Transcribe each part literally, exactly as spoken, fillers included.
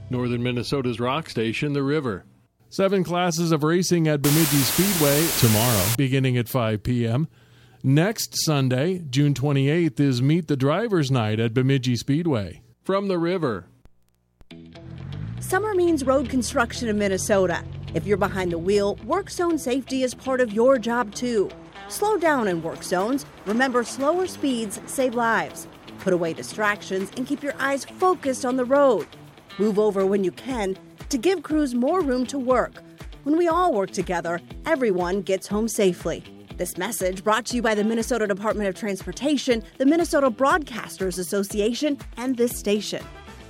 Northern Minnesota's rock station, The River. Seven classes of racing at Bemidji Speedway tomorrow, beginning at five p.m. Next Sunday, June twenty-eighth, is Meet the Drivers Night at Bemidji Speedway. From The River. Summer means road construction in Minnesota. If you're behind the wheel, work zone safety is part of your job too. Slow down in work zones. Remember, slower speeds save lives. Put away distractions and keep your eyes focused on the road. Move over when you can to give crews more room to work. When we all work together, everyone gets home safely. This message brought to you by the Minnesota Department of Transportation, the Minnesota Broadcasters Association, and this station.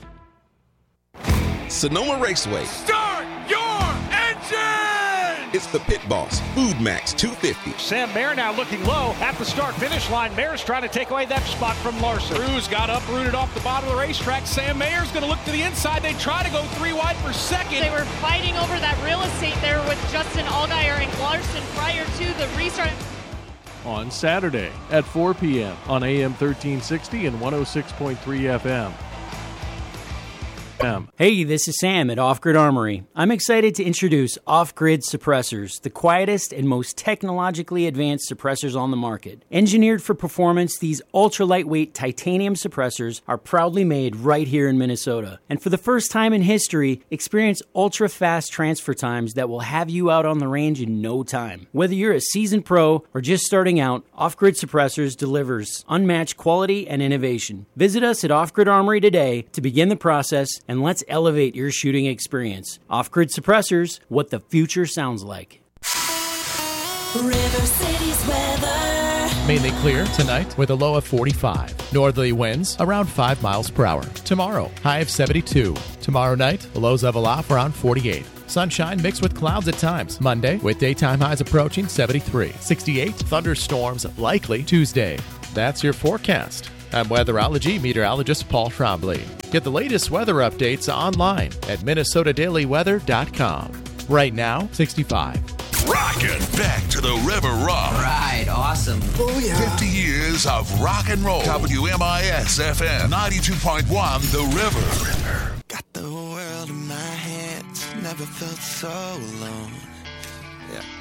Sonoma Raceway. Start your engine! It's the Pit Boss, Food Max two fifty. Sam Mayer now looking low at the start-finish line. Mayer's trying to take away that spot from Larson. Cruz got uprooted off the bottom of the racetrack. Sam Mayer's going to look to the inside. They try to go three wide for second. They were fighting over that real estate there with Justin Allgaier and Larson prior to the restart. On Saturday at four p.m. on A M thirteen sixty and one oh six point three F M. Hey, this is Sam at Off Grid Armory. I'm excited to introduce Off Grid Suppressors, the quietest and most technologically advanced suppressors on the market. Engineered for performance, these ultra-lightweight titanium suppressors are proudly made right here in Minnesota. And for the first time in history, experience ultra-fast transfer times that will have you out on the range in no time. Whether you're a seasoned pro or just starting out, Off Grid Suppressors delivers unmatched quality and innovation. Visit us at Off Grid Armory today to begin the process, and let's elevate your shooting experience. Off-Grid Suppressors, what the future sounds like. River City's weather. Mainly clear tonight with a low of forty-five. Northerly winds around five miles per hour. Tomorrow, high of seventy-two. Tomorrow night, lows level off around forty-eight. Sunshine mixed with clouds at times. Monday, with daytime highs approaching seventy-three. sixty-eight, thunderstorms likely Tuesday. That's your forecast. I'm weatherology meteorologist Paul Trombley. Get the latest weather updates online at minnesota daily weather dot com. Right now, sixty-five. Rockin' back to the River Rock. Right, awesome. Oh, yeah. fifty years of rock and roll. W M I S F M ninety-two point one, The River. River. Got the world in my hands, never felt so alone. Yeah.